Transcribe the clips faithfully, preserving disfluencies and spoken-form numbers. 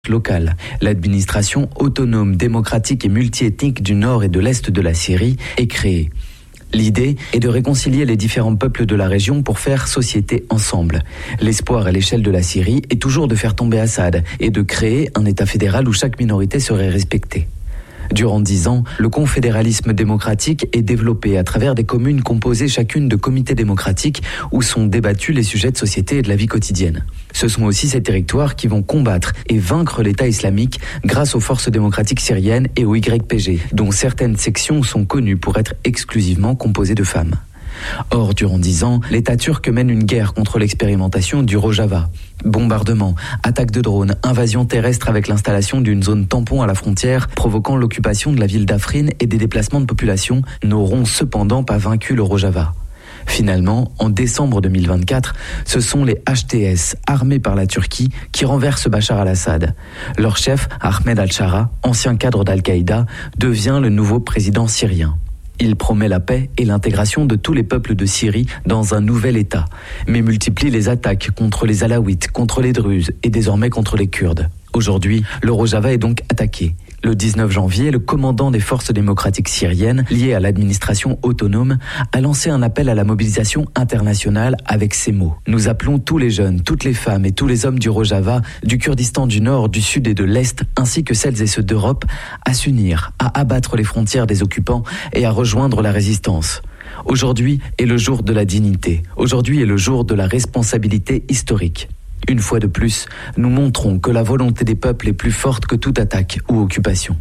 locale. L'administration autonome, démocratique et multiethnique du nord et de l'est de la Syrie est créée. L'idée est de réconcilier les différents peuples de la région pour faire société ensemble. L'espoir à l'échelle de la Syrie est toujours de faire tomber Assad et de créer un État fédéral où chaque minorité serait respectée. Durant dix ans, le confédéralisme démocratique est développé à travers des communes composées chacune de comités démocratiques où sont débattus les sujets de société et de la vie quotidienne. Ce sont aussi ces territoires qui vont combattre et vaincre l'État islamique grâce aux forces démocratiques syriennes et au Y P G, dont certaines sections sont connues pour être exclusivement composées de femmes. Or, durant dix ans, l'État turc mène une guerre contre l'expérimentation du Rojava. Bombardements, attaques de drones, invasions terrestres avec l'installation d'une zone tampon à la frontière, provoquant l'occupation de la ville d'Afrin et des déplacements de population, n'auront cependant pas vaincu le Rojava. Finalement, en décembre deux mille vingt-quatre, ce sont les H T S, armés par la Turquie, qui renversent Bachar al-Assad. Leur chef, Ahmed al-Shara, ancien cadre d'Al-Qaïda, devient le nouveau président syrien. Il promet la paix et l'intégration de tous les peuples de Syrie dans un nouvel État, mais multiplie les attaques contre les Alaouites, contre les Druzes et désormais contre les Kurdes. Aujourd'hui, le Rojava est donc attaqué. Le dix-neuf janvier, le commandant des forces démocratiques syriennes, lié à l'administration autonome, a lancé un appel à la mobilisation internationale avec ces mots. Nous appelons tous les jeunes, toutes les femmes et tous les hommes du Rojava, du Kurdistan du Nord, du Sud et de l'Est, ainsi que celles et ceux d'Europe, à s'unir, à abattre les frontières des occupants et à rejoindre la résistance. Aujourd'hui est le jour de la dignité. Aujourd'hui est le jour de la responsabilité historique. Une fois de plus, nous montrons que la volonté des peuples est plus forte que toute attaque ou occupation.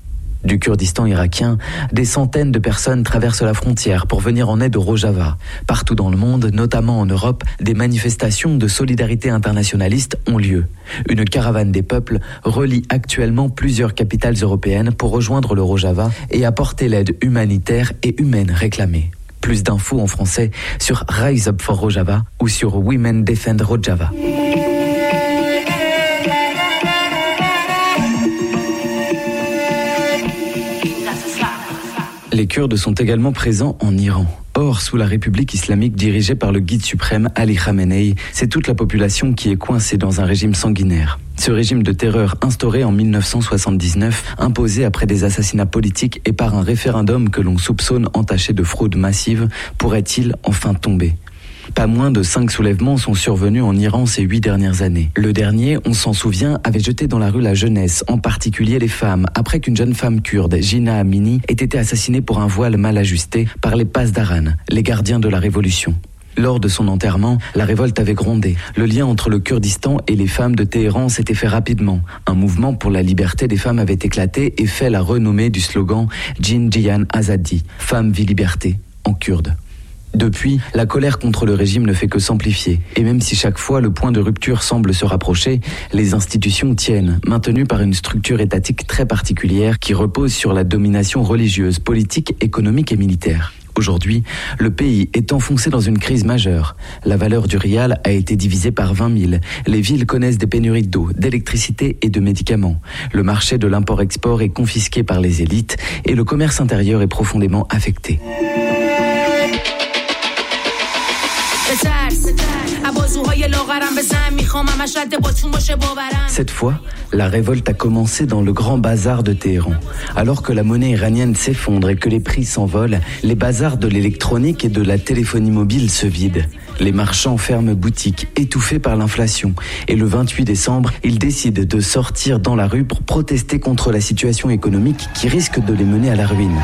Du Kurdistan irakien, des centaines de personnes traversent la frontière pour venir en aide au Rojava. Partout dans le monde, notamment en Europe, des manifestations de solidarité internationaliste ont lieu. Une caravane des peuples relie actuellement plusieurs capitales européennes pour rejoindre le Rojava et apporter l'aide humanitaire et humaine réclamée. Plus d'infos en français sur Rise Up for Rojava ou sur Women Defend Rojava. Les Kurdes sont également présents en Iran. Or, sous la République islamique dirigée par le guide suprême Ali Khamenei, c'est toute la population qui est coincée dans un régime sanguinaire. Ce régime de terreur instauré en mille neuf cent soixante-dix-neuf, imposé après des assassinats politiques et par un référendum que l'on soupçonne entaché de fraude massive, pourrait-il enfin tomber ? Pas moins de cinq soulèvements sont survenus en Iran ces huit dernières années. Le dernier, on s'en souvient, avait jeté dans la rue la jeunesse, en particulier les femmes, après qu'une jeune femme kurde, Jina Amini, ait été assassinée pour un voile mal ajusté par les Pasdaran, les gardiens de la révolution. Lors de son enterrement, la révolte avait grondé. Le lien entre le Kurdistan et les femmes de Téhéran s'était fait rapidement. Un mouvement pour la liberté des femmes avait éclaté et fait la renommée du slogan « Jin Jiyan Azadi », « Femme, vie, liberté » en kurde. Depuis, la colère contre le régime ne fait que s'amplifier. Et même si chaque fois le point de rupture semble se rapprocher, les institutions tiennent, maintenues par une structure étatique très particulière qui repose sur la domination religieuse, politique, économique et militaire. Aujourd'hui, le pays est enfoncé dans une crise majeure. La valeur du rial a été divisée par vingt mille. Les villes connaissent des pénuries d'eau, d'électricité et de médicaments. Le marché de l'import-export est confisqué par les élites et le commerce intérieur est profondément affecté. Cette fois, la révolte a commencé dans le grand bazar de Téhéran. Alors que la monnaie iranienne s'effondre et que les prix s'envolent, les bazars de l'électronique et de la téléphonie mobile se vident. Les marchands ferment boutique, étouffés par l'inflation. Et le vingt-huit décembre, ils décident de sortir dans la rue pour protester contre la situation économique qui risque de les mener à la ruine.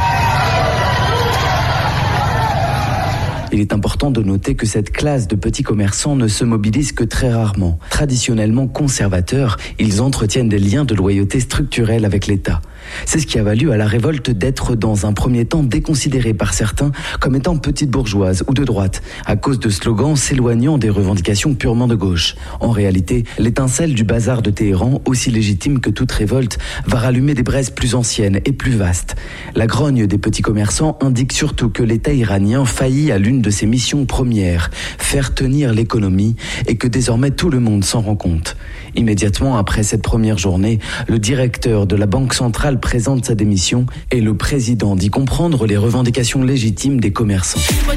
Il est important de noter que cette classe de petits commerçants ne se mobilise que très rarement. Traditionnellement conservateurs, ils entretiennent des liens de loyauté structurels avec l'État. C'est ce qui a valu à la révolte d'être dans un premier temps déconsidérée par certains comme étant petite bourgeoise ou de droite, à cause de slogans s'éloignant des revendications purement de gauche. En réalité, l'étincelle du bazar de Téhéran, aussi légitime que toute révolte, va rallumer des braises plus anciennes et plus vastes. La grogne des petits commerçants indique surtout que l'État iranien faillit à l'une de ses missions premières, faire tenir l'économie, et que désormais tout le monde s'en rend compte. Immédiatement après cette première journée, le directeur de la Banque centrale présente sa démission et le président dit comprendre les revendications légitimes des commerçants.